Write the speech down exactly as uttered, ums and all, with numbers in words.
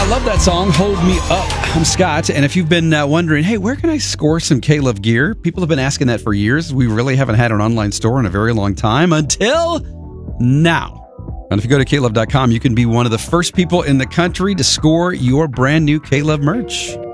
love that song, Hold Me Up. I'm Scott, and if you've been uh, wondering, hey, where can I score some K-Love gear? People have been asking that for years. We really haven't had an online store in a very long time until now. And if you go to K love dot com, you can be one of the first people in the country to score your brand new K-Love merch.